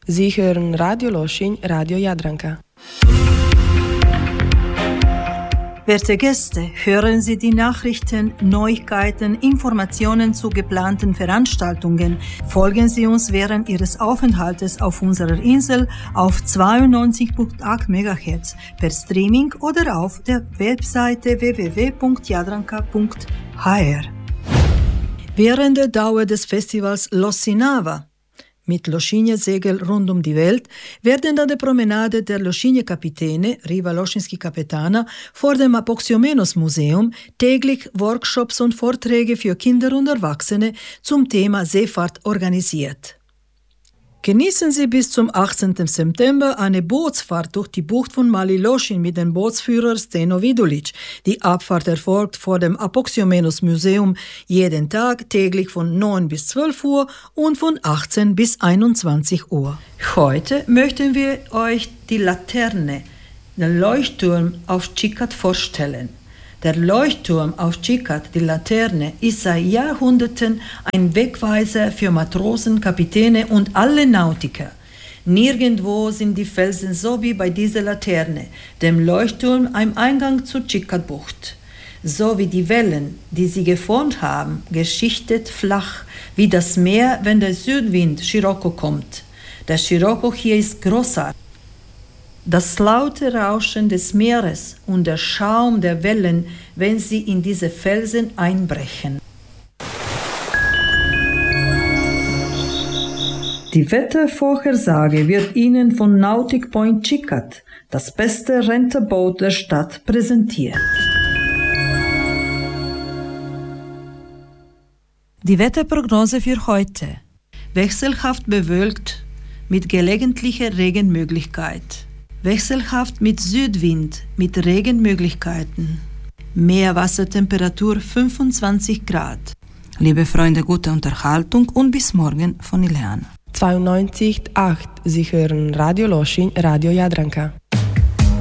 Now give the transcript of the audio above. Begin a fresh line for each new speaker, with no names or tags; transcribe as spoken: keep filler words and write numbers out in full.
Sie hören Radio Loschin, Radio Jadranka.
Werte Gäste, hören Sie die Nachrichten, Neuigkeiten, Informationen zu geplanten Veranstaltungen. Folgen Sie uns während Ihres Aufenthaltes auf unserer Insel auf zweiundneunzig Komma acht Megahertz per Streaming oder auf der Webseite w w w punkt jadranka punkt h r. Während der Dauer des Festivals Losinava mit Loschinje-Segel rund um die Welt werden an der Promenade der Loschinje-Kapitäne, Riva Loschinski Kapetana, vor dem Apoxiomenos-Museum täglich Workshops und Vorträge für Kinder und Erwachsene zum Thema Seefahrt organisiert. Genießen Sie bis zum achtzehnten September eine Bootsfahrt durch die Bucht von Mali Loschin mit dem Bootsführer Steno Vidulic. Die Abfahrt erfolgt vor dem Apoxiomenos Museum jeden Tag täglich von neun bis zwölf Uhr und von achtzehn bis einundzwanzig Uhr. Heute möchten wir euch die Laterne, den Leuchtturm auf Čikat vorstellen. Der Leuchtturm auf Čikat, die Laterne, ist seit Jahrhunderten ein Wegweiser für Matrosen, Kapitäne und alle Nautiker. Nirgendwo sind die Felsen so wie bei dieser Laterne, dem Leuchtturm am Eingang zur Čikat-Bucht. So wie die Wellen, die sie geformt haben, geschichtet flach, wie das Meer, wenn der Südwind Scirocco kommt. Der Scirocco hier ist großartig. Das laute Rauschen des Meeres und der Schaum der Wellen, wenn sie in diese Felsen einbrechen. Die Wettervorhersage wird Ihnen von Nautic Point Čikat, das beste Renterboot der Stadt, präsentiert. Die Wetterprognose für heute. Wechselhaft bewölkt mit gelegentlicher Regenmöglichkeit. Wechselhaft mit Südwind, mit Regenmöglichkeiten. Meerwassertemperatur fünfundzwanzig Grad. Liebe Freunde, gute Unterhaltung und bis morgen von Ileana.
zweiundneunzig Komma acht. Sie hören Radio Loschin, Radio Jadranka.